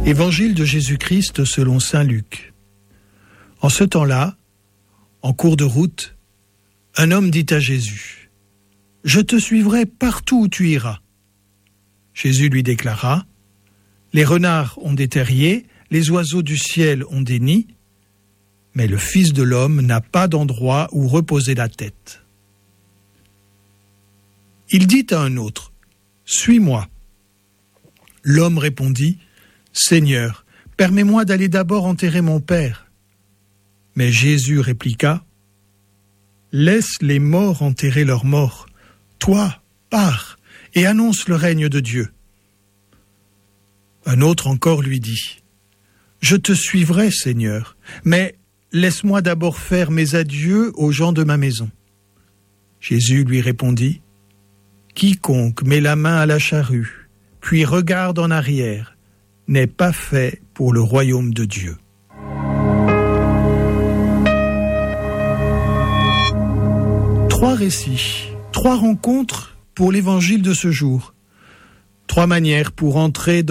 Évangile de Jésus-Christ selon saint Luc. En ce temps-là, en cours de route, un homme dit à Jésus : « Je te suivrai partout où tu iras. » Jésus lui déclara : « Les renards ont des terriers, les oiseaux du ciel ont des nids, mais le Fils de l'homme n'a pas d'endroit où reposer la tête. » Il dit à un autre : « Suis-moi. » L'homme répondit : « Seigneur, permets-moi d'aller d'abord enterrer mon père. » Mais Jésus répliqua : « Laisse les morts enterrer leurs morts. Toi, pars et annonce le règne de Dieu. » Un autre encore lui dit : « Je te suivrai, Seigneur, mais laisse-moi d'abord faire mes adieux aux gens de ma maison. » Jésus lui répondit : « Quiconque met la main à la charrue, puis regarde en arrière, n'est pas fait pour le royaume de Dieu. » Trois récits, trois rencontres pour l'évangile de ce jour. Trois manières pour entrer dans